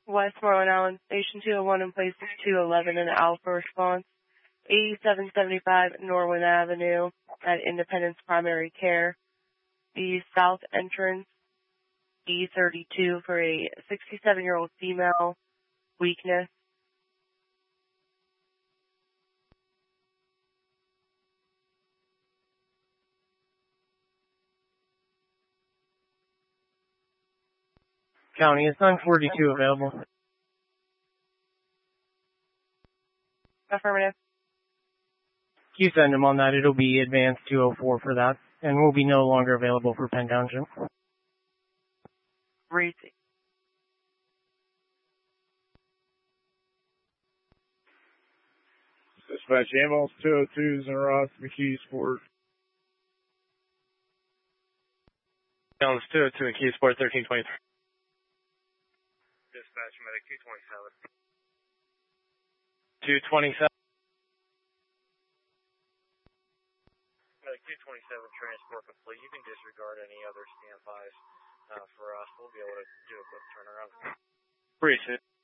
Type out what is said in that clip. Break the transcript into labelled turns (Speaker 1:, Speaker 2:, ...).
Speaker 1: Westmoreland Island, Station 201 in place of 211 and Alpha response. 8775 Norwin Avenue at Independence Primary Care. The south entrance, D32 for a 67-year-old female, weakness.
Speaker 2: County, is 942 available?
Speaker 1: Affirmative.
Speaker 2: You send him on that, it'll be advanced 204 for that, and will be no longer available for Penn Township.
Speaker 1: Receive.
Speaker 3: Dispatch ambulance 202s in Ross McKeesport.
Speaker 4: Ambulance 202 in Keysport, 1323.
Speaker 5: Dispatch medic
Speaker 4: 227.
Speaker 5: 227. Medic 227 transport complete. You can disregard any other standbys for us. We'll be able to do a quick turnaround.
Speaker 4: Appreciate it.